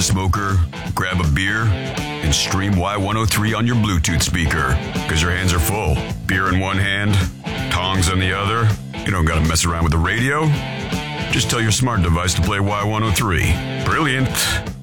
smoker, grab a beer, and stream Y103 on your Bluetooth speaker. Because your hands are full. Beer in one hand, tongs on the other. You don't gotta mess around with the radio. Just tell your smart device to play Y103. Brilliant.